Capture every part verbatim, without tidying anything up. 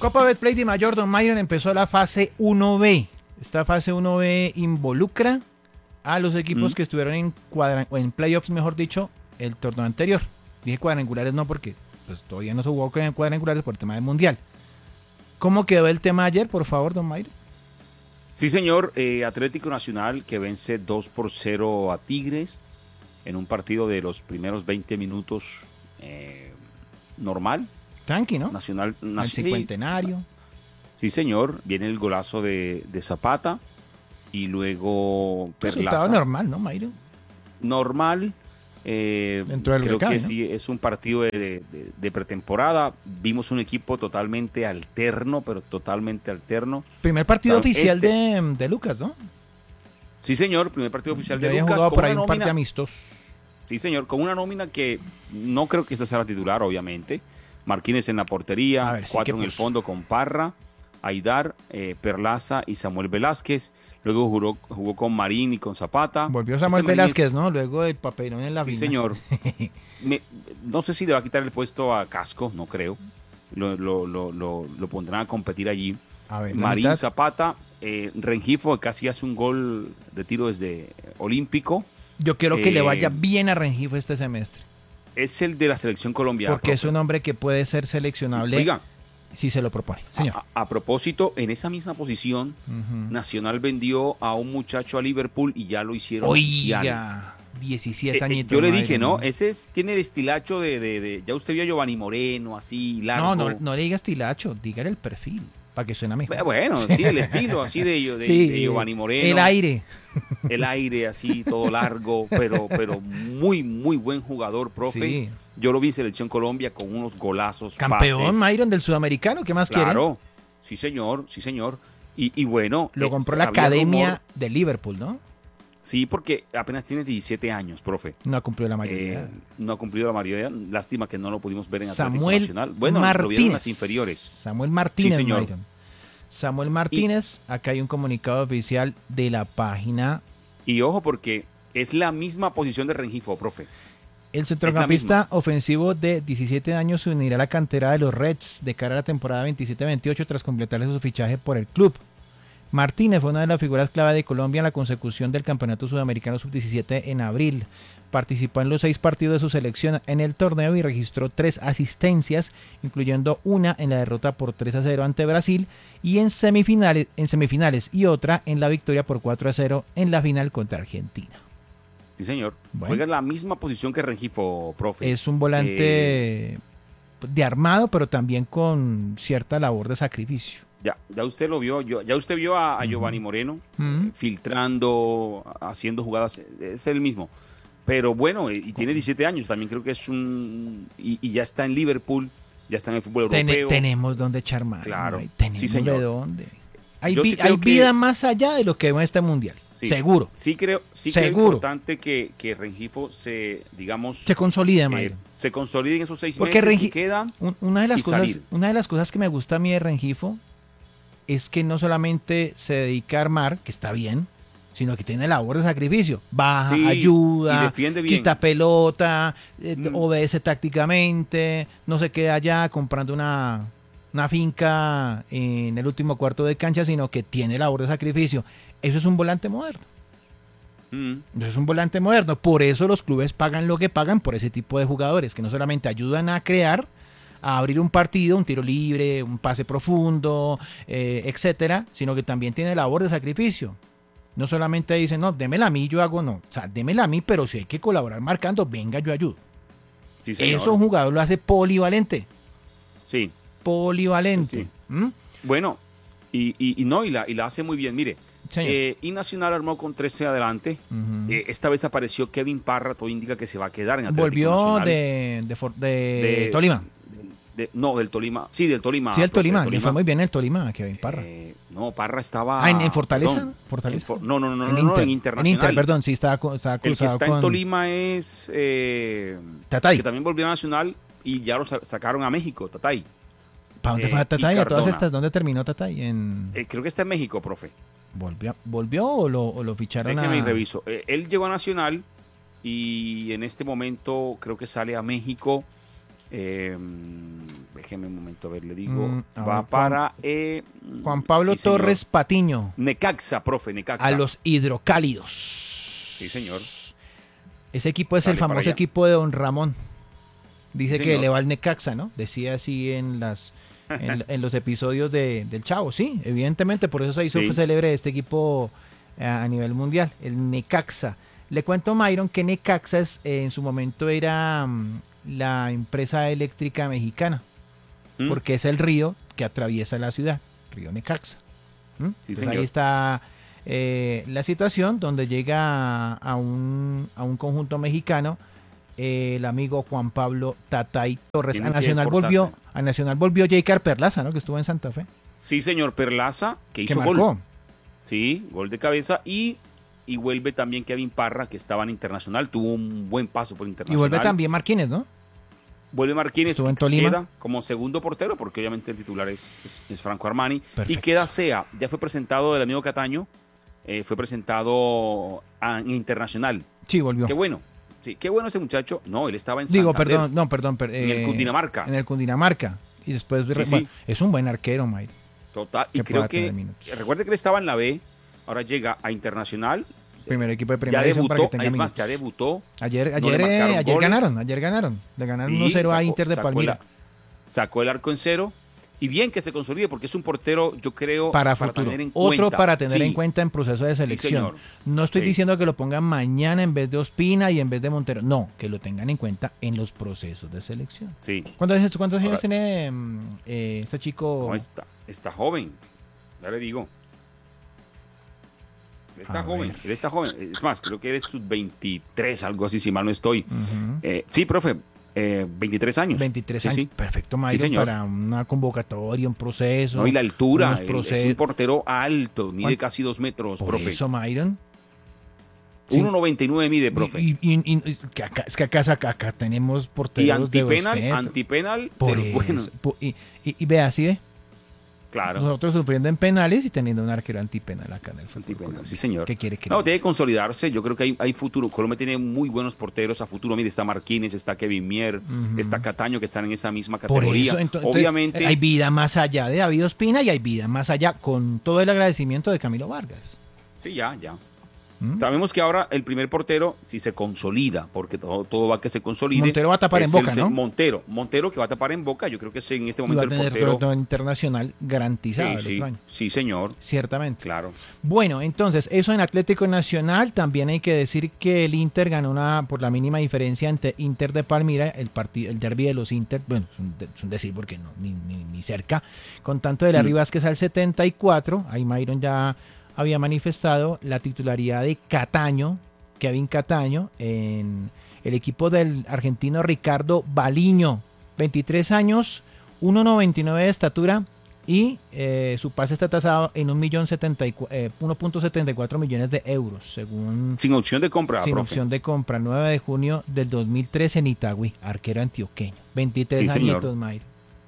Copa Betplay de Mayor, don Myron, empezó la fase uno be. Esta fase uno be involucra a los equipos mm. que estuvieron en, cuadra, en playoffs, mejor dicho, el torneo anterior. Dije cuadrangulares no porque pues, todavía no se jugó en cuadrangulares por el tema del Mundial. ¿Cómo quedó el tema ayer, por favor, don Myron? Sí, señor. Eh, Atlético Nacional que vence dos por cero a Tigres en un partido de los primeros veinte minutos eh, normal. Tranqui, ¿no? Nacional, nacional el cincuentenario. Sí, señor. Viene el golazo de, de Zapata y luego Perlaza. Resultado normal, ¿no, Myron? Normal. Eh, Dentro del creo recado, que ¿no? sí, es un partido de, de, de pretemporada. Vimos un equipo totalmente alterno, pero totalmente alterno. Primer partido Claro, oficial este, de, de Lucas, ¿no? Sí, señor. Primer partido oficial Ya de había Lucas. jugado Con por ahí una un par de nómina, amistos. Sí, señor. Con una nómina que no creo que esa sea la titular, obviamente. Martínez en la portería, ver, sí, cuatro en el fondo con Parra, Aidar, eh, Perlaza y Samuel Velázquez. Luego jugó, jugó con Marín y con Zapata. Volvió Samuel este Velázquez, es, ¿no? Luego del papelón en la Sí, final. señor. Me, no sé si le va a quitar el puesto a Casco, no creo. Lo, lo, lo, lo, lo pondrán a competir allí. A ver, Marín, mitad... Zapata, eh, Rengifo, que casi hace un gol de tiro desde olímpico. Yo quiero que eh, le vaya bien a Rengifo este semestre. Es el de la selección colombiana. Porque profe. Es un hombre que puede ser seleccionable. Oiga, si se lo propone, señor. A, a propósito, en esa misma posición, uh-huh. Nacional vendió a un muchacho a Liverpool y ya lo hicieron Oiga, oficial. diecisiete eh, añitos. Yo le dije, ¿no? Ese es, tiene el estilacho de, de, de... Ya usted vio a Giovanni Moreno, así, largo. No, no, no le diga estilacho, dígale el perfil, para que suene mejor. Bueno, sí, el estilo, así de, de, sí, de Giovanni Moreno. El aire. El aire, así, todo largo, pero, pero muy, muy buen jugador, profe. Sí. Yo lo vi en Selección Colombia con unos golazos. Campeón, pases. Myron, del sudamericano, ¿qué más quiere? Claro, sí señor, sí señor. Y, y bueno. Lo compró eh, la academia rumor, de Liverpool, ¿no? Sí, porque apenas tiene diecisiete años, profe. No ha cumplido la mayoría. Eh, no ha cumplido la mayoría. Lástima que no lo pudimos ver en Samuel Atlético Nacional. Bueno, Martínez. lo vieron en las inferiores. Samuel Martínez, sí, señor. Myron. Samuel Martínez, y, acá hay un comunicado oficial de la página. Y ojo, porque es la misma posición de Rengifo, profe. El centrocampista ofensivo de diecisiete años se unirá a la cantera de los Reds de cara a la temporada veintisiete veintiocho tras completar su fichaje por el club. Martínez fue una de las figuras clave de Colombia en la consecución del Campeonato Sudamericano sub diecisiete en abril. Participó en los seis partidos de su selección en el torneo y registró tres asistencias, incluyendo una en la derrota por tres a cero ante Brasil y en semifinales, en semifinales y otra en la victoria por cuatro a cero en la final contra Argentina. Sí, señor. Bueno, juega en la misma posición que Rengifo, profe. Es un volante eh... de armado, pero también con cierta labor de sacrificio. Ya, ya usted lo vio, yo, ya usted vio a, a Giovanni Moreno uh-huh. eh, filtrando, haciendo jugadas, es el mismo. Pero bueno, y tiene diecisiete años, también creo que es un... Y, y ya está en Liverpool, ya está en el fútbol europeo. Ten, tenemos donde echar mano. Claro, ¿no? Tenemos sí, señor. de dónde. Hay, vi, sí hay que... vida más allá de lo que vemos en este mundial. Sí, seguro. Sí creo, sí seguro. creo importante que, que Rengifo se, digamos... Se consolide, eh, Se consolide en esos seis Porque meses Rengi... y queda una de las y cosas, salir. Una de las cosas que me gusta a mí de Rengifo es que no solamente se dedica a armar, que está bien, sino que tiene labor de sacrificio. Baja, sí, ayuda, y defiende bien. Quita pelota, eh, mm. obedece tácticamente, no se queda allá comprando una, una finca en el último cuarto de cancha, sino que tiene labor de sacrificio. Eso es un volante moderno. Mm. Eso es un volante moderno. Por eso los clubes pagan lo que pagan por ese tipo de jugadores, que no solamente ayudan a crear, a abrir un partido, un tiro libre, un pase profundo, eh, etcétera, sino que también tiene labor de sacrificio. No solamente dicen, no, démela a mí, yo hago, no. O sea, démela a mí, pero si hay que colaborar marcando, venga, yo ayudo. Sí, eso un jugador lo hace polivalente. Sí. Polivalente. Sí. ¿Mm? Bueno, y, y, y no, y la, y la hace muy bien. Mire, eh, y Nacional armó con trece adelante. Uh-huh. Eh, esta vez apareció Kevin Parra, todo indica que se va a quedar en Atlético Volvió Nacional. de, de, de, de Tolima. De, no, del Tolima. Sí, del Tolima. Sí, del Tolima. Le fue muy bien el Tolima, Kevin Parra. Eh, no, Parra estaba... Ah, ¿en, en Fortaleza? Perdón, ¿Fortaleza? En for, no, no, no, en no, Inter, no, en Internacional. En Inter, perdón, sí, estaba, estaba cruzado con... El que está con... en Tolima es... Eh, Tatay. Que también volvió a Nacional y ya lo sacaron a México, Tatay. ¿Para dónde eh, fue Tatay? ¿A todas estas? ¿Dónde terminó Tatay? En... Eh, creo que está en México, profe. ¿Volvió, volvió o, lo, o lo ficharon Déjeme a...? y reviso. Eh, él llegó a Nacional y en este momento creo que sale a México Eh, déjeme un momento, a ver, le digo. Mm, a va ver, para... eh, Juan Pablo sí, señor. Torres Patiño. Necaxa, profe, Necaxa. A los hidrocálidos. Sí, señor. Ese equipo es Sale el para famoso allá. equipo de Don Ramón. Dice Sí, que señor. le va al Necaxa, ¿no? Decía así en las en, en los episodios de, del Chavo, sí, evidentemente, por eso se hizo Sí. célebre este equipo eh, a nivel mundial, el Necaxa. Le cuento, Myron, que Necaxa es, eh, en su momento era mm, la empresa eléctrica mexicana, ¿Mm? porque es el río que atraviesa la ciudad, río Necaxa. ¿Mm? Sí, Entonces señor. ahí está eh, la situación donde llega a, a un, a un conjunto mexicano eh, el amigo Juan Pablo Tatay Torres. Tienen A que Nacional esforzarse. volvió, a Nacional volvió J. Perlaza, ¿no? Que estuvo en Santa Fe. Sí, señor. Perlaza, que Que hizo marcó. gol. Sí, gol de cabeza. Y, y vuelve también Kevin Parra, que estaba en Internacional. Tuvo un buen paso por Y Internacional. vuelve también Marquínez, ¿no? Vuelve Marquínez, Estuvo en que Tolima. queda como segundo portero, porque obviamente el titular es, es, es Franco Armani. Perfecto. Y queda Sea. Ya fue presentado el amigo Cataño. Eh, fue presentado a, en Internacional. Sí, volvió. Qué bueno. Sí, qué bueno ese muchacho. No, él estaba en Digo, Santander. perdón, no, perdón. per- En el eh, Cundinamarca. En el Cundinamarca. Y después, Sí, bueno, sí. es un buen arquero, Mayr. Total. Y que creo pueda que, tener minutos. recuerde que él estaba en la B, ahora llega a Internacional. Primer equipo de Ya primera división para debutó, que tenga es más, minutos. ya debutó. Ayer, no ayer, le eh, marcaron ayer goles. ganaron, ayer ganaron. Le ganaron Y uno cero a sacó- Inter de sacó Palmira. la- sacó el arco en cero. Y bien que se consolide, porque es un portero, yo creo, Para futuro. tener en Otro cuenta. para tener Sí, en cuenta en proceso de selección. señor. No estoy Sí. diciendo que lo pongan mañana en vez de Ospina y en vez de Montero. No, que lo tengan en cuenta en los procesos de selección. Sí. ¿Cuántos, años- cuántos años Ahora- tiene mm, eh, este chico? No, está, está joven. Ya le digo. Él está A joven. ver. Él está joven. Es más, creo que él es sub veintitrés, algo así, si mal no estoy. Ujú. Eh, sí, profe. eh, veintitrés años. veintitrés Sí, años. sí. Perfecto, Mayron, señor. para una convocatoria, un proceso. No, y la altura. unos él procesos. Es un portero alto. Mide ¿Cuánto? casi dos metros, Por profe. eso, Mayron. Sí. uno noventa y nueve mide, profe. Y, y- y- y- que acá, es que acá, acá, acá tenemos Y porteros de dos antipenal, metros. antipenal, Por de los buenos. eso, po- y, y, y vea, ¿sí ve? Claro. Nosotros sufriendo en penales y teniendo un arquero antipenal acá en el fútbol Antipenal, colombiano. sí, señor. ¿Qué quiere que No, le diga? debe consolidarse. Yo creo que hay, hay futuro. Colombia tiene muy buenos porteros a futuro. Mire, está Marquínez, está Kevin Mier, Ujú. está Cataño, que están en esa misma Por categoría. eso, entonces, Obviamente, hay vida más allá de David Ospina y hay vida más allá con todo el agradecimiento de Camilo Vargas. sí, ya, ya. ¿Mm? Sabemos que ahora el primer portero, si se consolida, porque todo, todo va a que se consolide. Montero va a tapar es en Boca, el- ¿no? Montero, Montero que va a tapar en Boca. Yo creo que es en este Y va momento a el tener portero. retorno internacional garantizado Sí, el sí, otro año. sí, señor. Ciertamente. Claro. Bueno, entonces, eso en Atlético Nacional. También hay que decir que el Inter ganó una por la mínima diferencia ante Inter de Palmira, el partido, el derbi de los Inter, bueno, es un, de- es un decir porque no, ni, ni, ni cerca, con tanto de la Mm. Vázquez al setenta y cuatro, ahí Myron ya había manifestado la titularidad de Cataño, Kevin Cataño, en el equipo del argentino Ricardo Baliño, veintitrés años, uno noventa y nueve de estatura, y eh, su pase está tasado en un millón setenta y cu- eh, uno punto setenta y cuatro millones de euros, según Sin opción de compra, sin profe. opción de compra, nueve de junio del dos mil trece en Itagüí, arquero antioqueño, veintitrés Sí, señor. añitos, Mayr,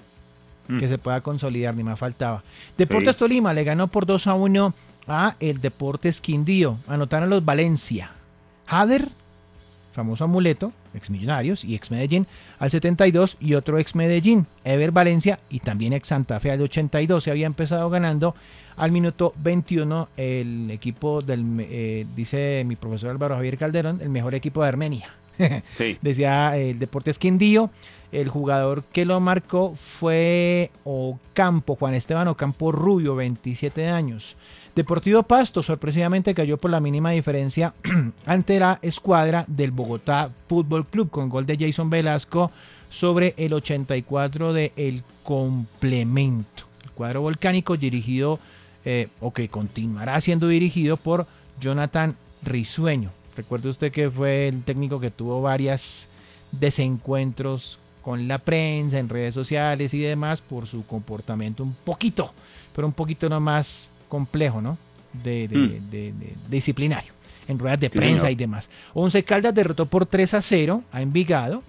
Mm. que se pueda consolidar, ni más faltaba. Deportes Sí. Tolima le ganó por dos a uno a el Deportes Quindío, anotaron los Valencia, Hader, famoso amuleto, ex Millonarios y ex Medellín al setenta y dos, y otro ex Medellín, Ever Valencia, y también ex Santa Fe al ochenta y dos. Se había empezado ganando al minuto veintiuno el equipo del, eh, dice mi profesor Álvaro Javier Calderón, el mejor equipo de Armenia. Sí. Decía el Deportes Quindío. El jugador que lo marcó fue Ocampo, Juan Esteban Ocampo Rubio, veintisiete años. Deportivo Pasto sorpresivamente cayó por la mínima diferencia ante la escuadra del Bogotá Fútbol Club con gol de Jason Velasco sobre el ochenta y cuatro de El Complemento. El cuadro volcánico dirigido, eh, o que continuará siendo dirigido por Jonathan Risueño. Recuerde usted que fue el técnico que tuvo varias desencuentros con la prensa, en redes sociales y demás por su comportamiento un poquito, pero un poquito nomás complejo, ¿no? De, de, Mm. de- de- de disciplinario, en ruedas de Sí, prensa señor. y demás. Once Caldas derrotó por tres a cero a Envigado.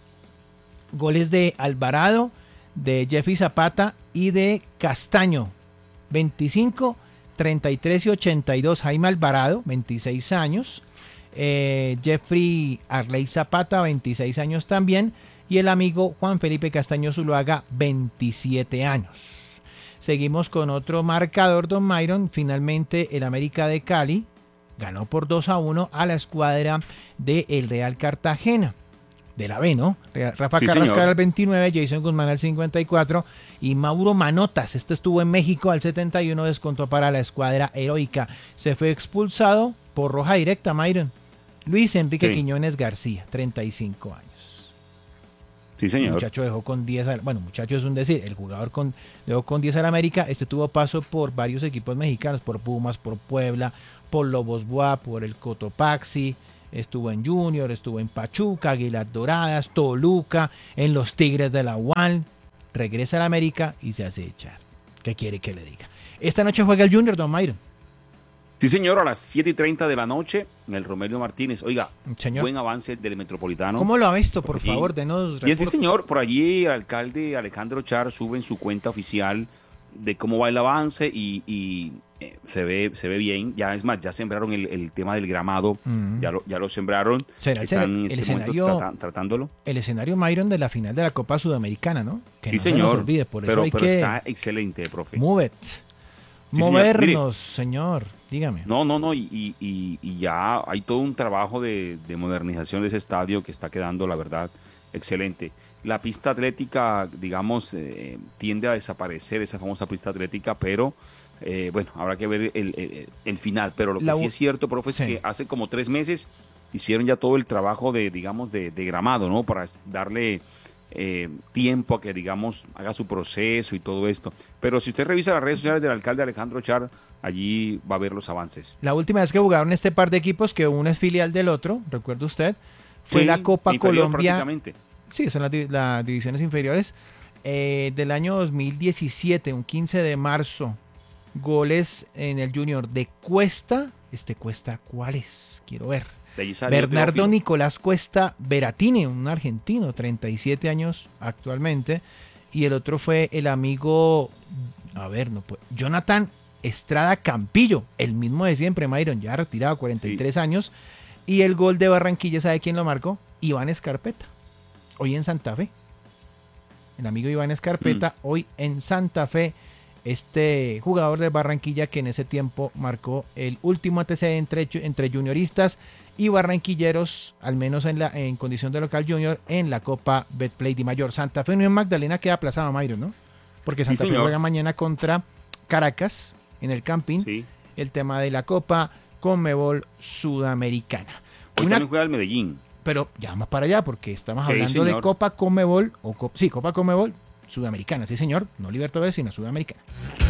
Goles de Alvarado, de Jeffy Zapata y de Castaño. veinticinco, treinta y tres y ochenta y dos. Jaime Alvarado, veintiséis años. Eh, Jeffrey Arley Zapata, veintiséis años también. y el amigo Juan Felipe Castaño Zuluaga, veintisiete años. Seguimos con otro marcador, don Myron. Finalmente el América de Cali ganó por dos a uno a la escuadra del Real Cartagena, de la B, ¿no? Rafa Sí, Carrascal señor. al veintinueve, Jason Guzmán al cincuenta y cuatro y Mauro Manotas, este estuvo en México al setenta y uno, descontó para la escuadra heroica. Se fue expulsado por roja directa, Myron. Luis Enrique Sí. Quiñones García, treinta y cinco años. Sí, El señor. muchacho dejó con diez, al- bueno, muchacho es un decir, el jugador con, dejó con diez al América. Este tuvo paso por varios equipos mexicanos, por Pumas, por Puebla, por Lobos Buap, por el Cotopaxi, estuvo en Junior, estuvo en Pachuca, Águilas Doradas, Toluca, en los Tigres de la U A N. Regresa al América y se hace echar. ¿Qué quiere que le diga? Esta noche juega el Junior, don Myron. Sí, señor, a las siete y treinta de la noche en el Romelio Martínez. Oiga, Señor. buen avance del Metropolitano. ¿Cómo lo ha visto? Por Por allí. favor, denos Bien, sí, reportes. señor, por allí el alcalde Alejandro Char sube en su cuenta oficial de cómo va el avance y, y, eh, se ve se ve bien. Ya es más, ya sembraron el, el tema del gramado, Mm. ya, lo, ya lo sembraron. ¿Será el Están escena- en el este momento escenario- trata- tratándolo. El escenario, Myron, de la final de la Copa Sudamericana, ¿no? Que Sí, no se nos señor, olvide, por eso pero, hay pero que está excelente, profe. move it. señor. Movernos, señor. Dígame. No, no, no, y, y- y- y ya hay todo un trabajo de, de modernización de ese estadio que está quedando, la verdad, excelente. La pista atlética, digamos, eh, tiende a desaparecer, esa famosa pista atlética, pero eh, bueno, habrá que ver el, el- el final. Pero lo que La sí u- es cierto, profe, es sí. que hace como tres meses hicieron ya todo el trabajo de, digamos, de, de gramado, ¿no? Para darle eh, tiempo a que, digamos, haga su proceso y todo esto. Pero si usted revisa las redes sociales del alcalde Alejandro Char, allí va a ver los avances. La última vez que jugaron este par de equipos, que uno es filial del otro, ¿recuerda usted? Fue Sí, la Copa inferior Colombia. prácticamente. Sí, son las, di- las divisiones inferiores. Eh, del año dos mil diecisiete, un quince de marzo. Goles en el Junior de Cuesta. Este Cuesta, ¿cuál es? Quiero ver. De allí salió Bernardo Teófilo. Nicolás Cuesta Beratini, un argentino, treinta y siete años actualmente. Y el otro fue el amigo, a ver, no puede, Jonathan Estrada Campillo, el mismo de siempre, Myron, ya retirado, cuarenta y tres años. Y el gol de Barranquilla, ¿sabe quién lo marcó? Iván Escarpeta, hoy en Santa Fe. El amigo Iván Escarpeta, mm. hoy en Santa Fe. Este jugador de Barranquilla que en ese tiempo marcó el último antecedente entre, entre junioristas y barranquilleros, al menos en, la, en condición de local junior, en la Copa Betplay de Mayor. Santa Fe Unión Magdalena queda aplazado, Myron, ¿no? Porque Santa sí, Fe juega mañana contra Caracas en el Camping. Sí. El tema de la Copa Conmebol Sudamericana. Hoy Una, también juega el Medellín. Pero ya más para allá, porque estamos Sí, hablando señor. de Copa Conmebol, o Cop- sí, Copa Conmebol Sudamericana, sí señor, no Libertadores, sino Sudamericana.